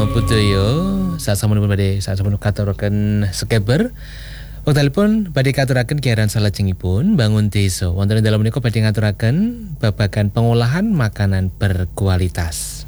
budaya sasamunipun badhe katuraken sekeber. Wektalipun badhe katuraken kegiatan salajengipun bangun desa. Wonten ing dalam menika badhe ngaturaken babagan pengolahan makanan berkualitas.